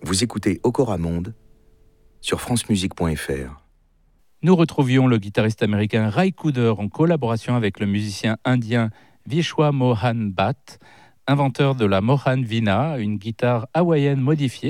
Vous écoutez Okora Monde sur francemusique.fr. Nous retrouvions le guitariste américain Ry Cooder en collaboration avec le musicien indien Vishwa Mohan Bhatt, inventeur de la Mohan Veena, une guitare hawaïenne modifiée